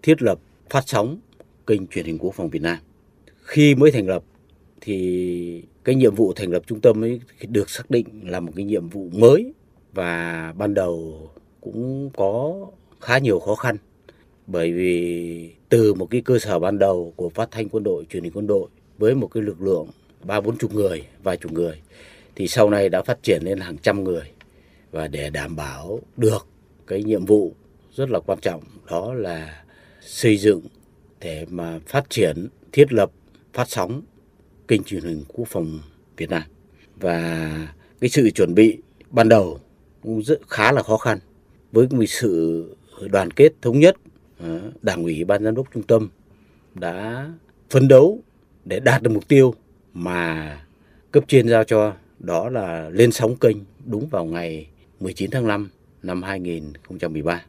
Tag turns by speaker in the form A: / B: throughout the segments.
A: thiết lập phát sóng kênh truyền hình Quốc phòng Việt Nam. Khi mới thành lập thì cái nhiệm vụ thành lập trung tâm ấy được xác định là một cái nhiệm vụ mới, và ban đầu cũng có khá nhiều khó khăn, bởi vì từ một cái cơ sở ban đầu của phát thanh quân đội, truyền hình quân đội với một cái lực lượng 30-40 người, vài chục người, thì sau này đã phát triển lên hàng trăm người. Và để đảm bảo được cái nhiệm vụ rất là quan trọng, đó là xây dựng để mà phát triển, thiết lập, phát sóng kênh truyền hình Quốc phòng Việt Nam. Và cái sự chuẩn bị ban đầu cũng khá là khó khăn. Với một sự đoàn kết thống nhất, Đảng ủy Ban giám đốc trung tâm đã phấn đấu để đạt được mục tiêu mà cấp trên giao cho, đó là lên sóng kênh đúng vào ngày 19 tháng 5 năm 2013.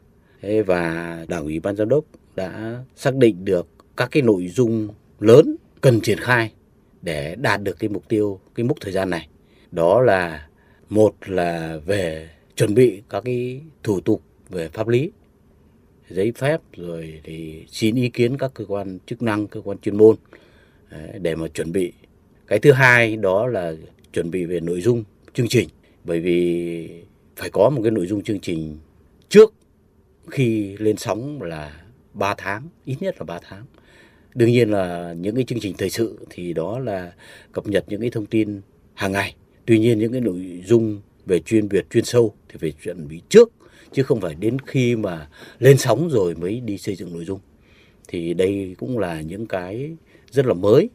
A: Và Đảng ủy Ban giám đốc đã xác định được các cái nội dung lớn cần triển khai để đạt được cái mục tiêu, cái mốc thời gian này. Đó là một là về chuẩn bị các cái thủ tục về pháp lý, giấy phép, rồi thì xin ý kiến các cơ quan chức năng, cơ quan chuyên môn để mà chuẩn bị. Cái thứ hai đó là chuẩn bị về nội dung chương trình, bởi vì phải có một cái nội dung chương trình trước khi lên sóng là 3 tháng, ít nhất là 3 tháng. Đương nhiên là những cái chương trình thời sự thì đó là cập nhật những cái thông tin hàng ngày. Tuy nhiên những cái nội dung về chuyên biệt, chuyên sâu thì phải chuẩn bị trước, chứ không phải đến khi mà lên sóng rồi mới đi xây dựng nội dung. Thì đây cũng là những cái rất là mới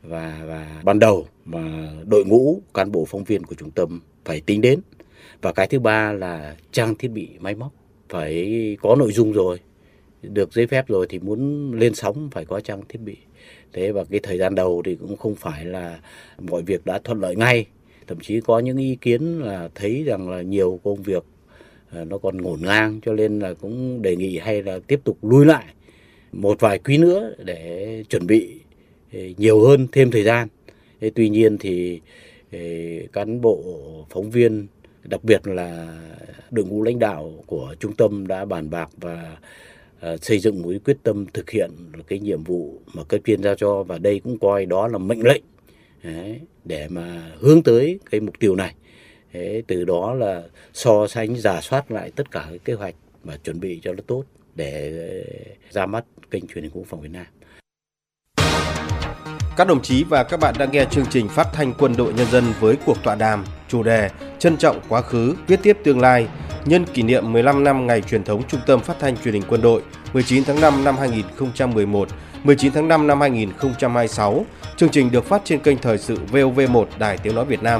A: và ban đầu mà đội ngũ cán bộ phóng viên của trung tâm phải tính đến. Và cái thứ ba là trang thiết bị máy móc, phải có nội dung rồi, được giấy phép rồi thì muốn lên sóng phải có trang thiết bị. Thế và cái thời gian đầu thì cũng không phải là mọi việc đã thuận lợi ngay. Thậm chí có những ý kiến là thấy rằng là nhiều công việc nó còn ngổn ngang, cho nên là cũng đề nghị hay là tiếp tục lùi lại một vài quý nữa để chuẩn bị nhiều hơn, thêm thời gian. Tuy nhiên thì cán bộ phóng viên, đặc biệt là đội ngũ lãnh đạo của trung tâm đã bàn bạc và xây dựng một quyết tâm thực hiện cái nhiệm vụ mà cấp trên giao cho, và đây cũng coi đó là mệnh lệnh để mà hướng tới cái mục tiêu này. Từ đó là so sánh, rà soát lại tất cả cái kế hoạch và chuẩn bị cho nó tốt để ra mắt kênh truyền hình Quốc phòng Việt Nam.
B: Các đồng chí và các bạn đang nghe chương trình phát thanh Quân đội Nhân dân với cuộc tọa đàm chủ đề Trân trọng quá khứ, viết tiếp tương lai, nhân kỷ niệm 15 năm ngày truyền thống Trung tâm Phát thanh Truyền hình Quân đội 19 tháng 5 năm 2011, 19 tháng 5 năm 2026. Chương trình được phát trên kênh Thời sự VOV1 Đài Tiếng nói Việt Nam.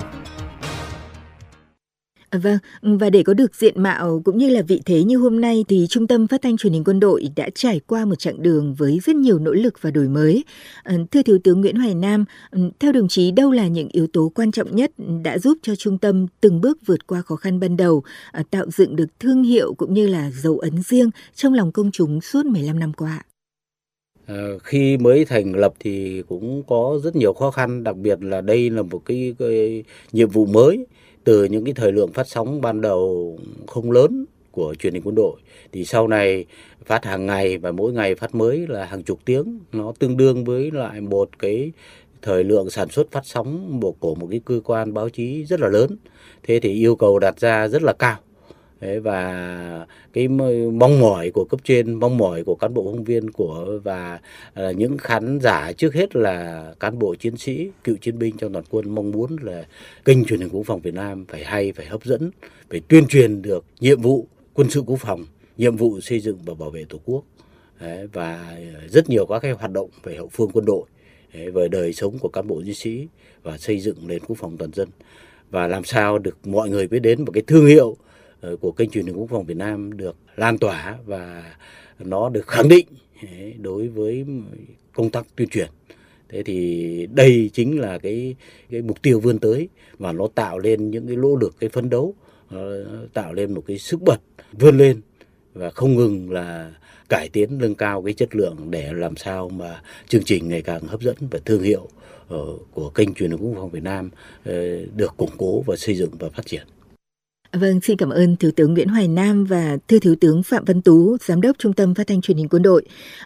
C: Vâng, và để có được diện mạo cũng như là vị thế như hôm nay thì Trung tâm Phát thanh Truyền hình Quân đội đã trải qua một chặng đường với rất nhiều nỗ lực và đổi mới. Thưa Thiếu tướng Nguyễn Hoài Nam, theo đồng chí đâu là những yếu tố quan trọng nhất đã giúp cho trung tâm từng bước vượt qua khó khăn ban đầu, tạo dựng được thương hiệu cũng như là dấu ấn riêng trong lòng công chúng suốt 15 năm qua?
A: Khi mới thành lập thì cũng có rất nhiều khó khăn, đặc biệt là đây là một cái nhiệm vụ mới. Từ những cái thời lượng phát sóng ban đầu không lớn của truyền hình quân đội thì sau này phát hàng ngày và mỗi ngày phát mới là hàng chục tiếng, nó tương đương với lại một cái thời lượng sản xuất phát sóng của một cái cơ quan báo chí rất là lớn. Thế thì yêu cầu đặt ra rất là cao. Và cái mong mỏi của cấp trên, mong mỏi của cán bộ phóng viên và những khán giả, trước hết là cán bộ chiến sĩ, cựu chiến binh trong toàn quân, mong muốn là kênh truyền hình Quốc phòng Việt Nam phải hay, phải hấp dẫn, phải tuyên truyền được nhiệm vụ quân sự quốc phòng, nhiệm vụ xây dựng và bảo vệ Tổ quốc. Và rất nhiều các cái hoạt động về hậu phương quân đội, về đời sống của cán bộ chiến sĩ và xây dựng nền quốc phòng toàn dân, và làm sao được mọi người biết đến một cái thương hiệu của kênh truyền hình Quốc phòng Việt Nam được lan tỏa và nó được khẳng định đối với công tác tuyên truyền. Thế thì đây chính là cái mục tiêu vươn tới, và nó tạo lên những cái nỗ lực, cái phấn đấu, tạo lên một cái sức bật vươn lên và không ngừng là cải tiến, nâng cao cái chất lượng để làm sao mà chương trình ngày càng hấp dẫn và thương hiệu của kênh truyền hình Quốc phòng Việt Nam được củng cố và xây dựng và phát triển.
C: Vâng, xin cảm ơn Thiếu tướng Nguyễn Hoài Nam và thưa Thiếu tướng Phạm Văn Tú, Giám đốc Trung tâm Phát thanh Truyền hình Quân đội.